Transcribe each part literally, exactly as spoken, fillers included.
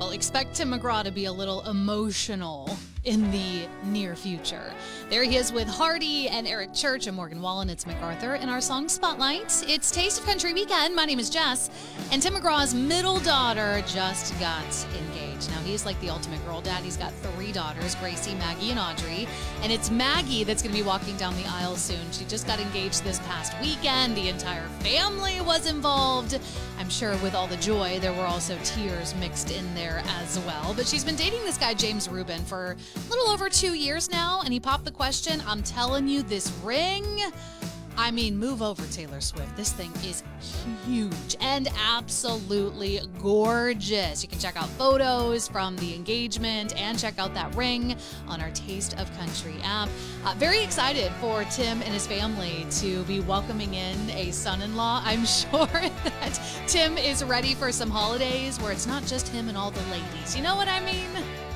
Well, expect Tim McGraw to be a little emotional in the near future. There he is with Hardy and Eric Church and Morgan Wallen. It's MacArthur in our song Spotlight. It's Taste of Country Weekend. My name is Jess, and Tim McGraw's middle daughter just got engaged. Now, he's like the ultimate girl dad. He's got three daughters, Gracie, Maggie, and Audrey, and it's Maggie that's going to be walking down the aisle soon. She just got engaged this past weekend. The entire family was involved. I'm sure with all the joy, there were also tears mixed in there as well. But she's been dating this guy, James Rubin, for a little over two years now, and he popped the question, I'm telling you, this ring, I mean, move over, Taylor Swift. This thing is huge and absolutely gorgeous. You can check out photos from the engagement and check out that ring on our Taste of Country app. Uh, very excited for Tim and his family to be welcoming in a son-in-law. I'm sure that Tim is ready for some holidays where it's not just him and all the ladies. You know what I mean?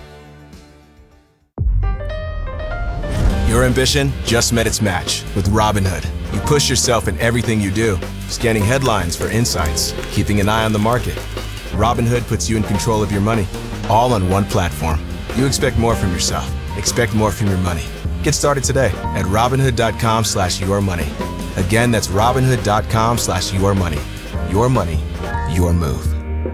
Your ambition just met its match with Robinhood. You push yourself in everything you do, scanning headlines for insights, keeping an eye on the market. Robinhood puts you in control of your money, all on one platform. You expect more from yourself. Expect more from your money. Get started today at Robinhood.com slash your money. Again, that's Robinhood.com slash your money. Your money, your move.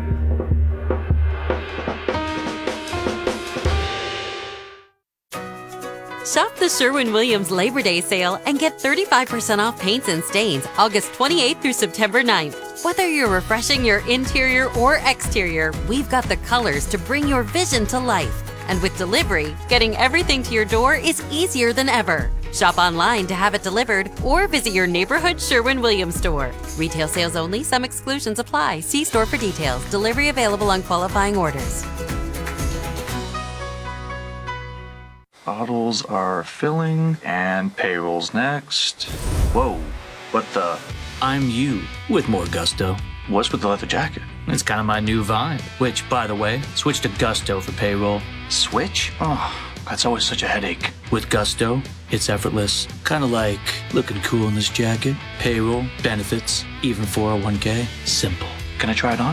Shop the Sherwin-Williams Labor Day sale and get thirty-five percent off paints and stains August twenty-eighth through September ninth. Whether you're refreshing your interior or exterior, we've got the colors to bring your vision to life. And with delivery, getting everything to your door is easier than ever. Shop online to have it delivered or visit your neighborhood Sherwin-Williams store. Retail sales only. Some exclusions apply. See store for details. Delivery available on qualifying orders. Bottles are filling, and payroll's next. Whoa, what the? I'm you with more gusto. What's with the leather jacket? It's kind of my new vibe. Which, by the way, switch to Gusto for payroll. Switch? Oh, that's always such a headache. With Gusto, it's effortless. Kind of like looking cool in this jacket. Payroll, benefits, even four oh one k. Simple. Can I try it on?